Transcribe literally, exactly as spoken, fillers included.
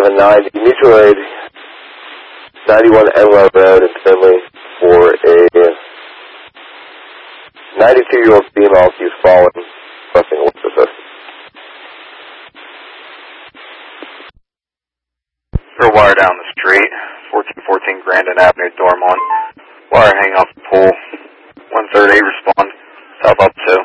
seven nine, mutual aid, ninety-one Enwell Road in Finley for a ninety-two-year-old female who's fallen, requesting a lift assist. For a wire down the street, fourteen fourteen Grandin Avenue, Dormont. Wire hanging off the pole. one thirty, respond. South up two.